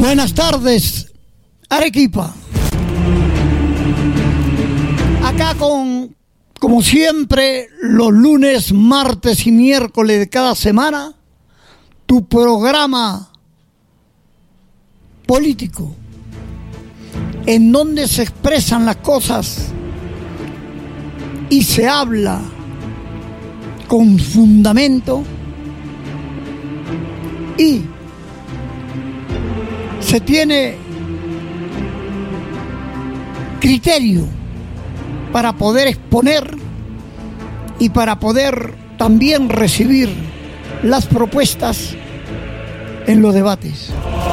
Buenas tardes, Arequipa. Acá como siempre, los lunes, martes y miércoles de cada semana, tu programa político, en donde se expresan las cosas y se habla con fundamento y se tiene criterio para poder exponer y para poder también recibir las propuestas en los debates.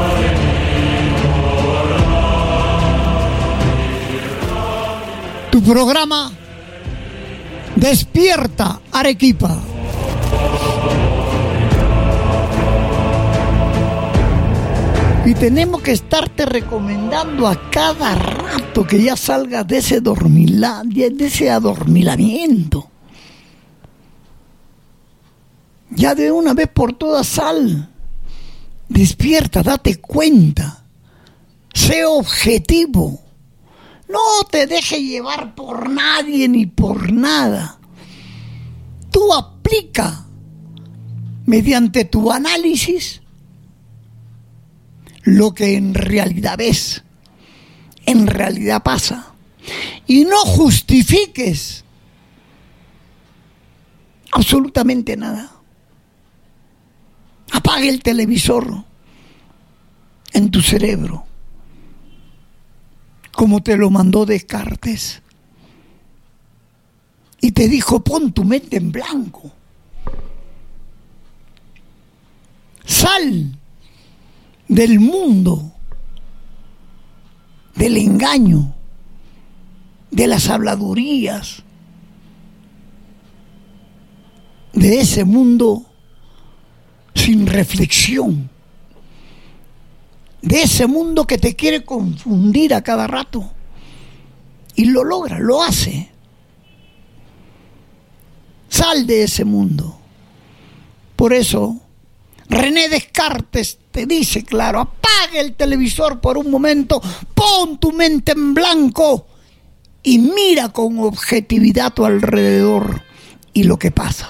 Tu programa Despierta Arequipa. Y tenemos que estarte recomendando a cada rato que ya salgas de ese adormilamiento. Ya de una vez por todas sal. Despierta, date cuenta. Sé objetivo. No te dejes llevar por nadie ni por nada. Tú aplica mediante tu análisis lo que en realidad ves, en realidad pasa. Y no justifiques absolutamente nada. Apague el televisor en tu cerebro, como te lo mandó Descartes. Y te dijo, pon tu mente en blanco. Sal del mundo, del engaño, de las habladurías, de ese mundo sin reflexión, de ese mundo que te quiere confundir a cada rato, y lo logra, lo hace. Sal de ese mundo. Por eso René Descartes te dice claro, apaga el televisor por un momento, pon tu mente en blanco y mira con objetividad a tu alrededor y lo que pasa.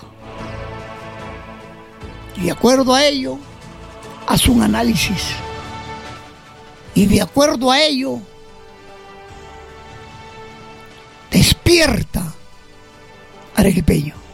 Y de acuerdo a ello, haz un análisis. Y de acuerdo a ello, despierta, arequipeño.